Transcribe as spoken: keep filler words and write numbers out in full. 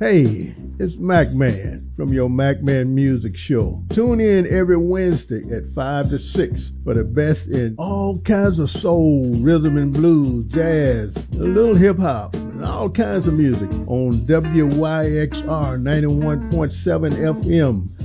Hey, it's Mac Man from your Mac Man Music Show. Tune in every Wednesday at five to six for the best in all kinds of soul, rhythm and blues, jazz, a little hip hop, and all kinds of music on W Y X R ninety-one point seven F M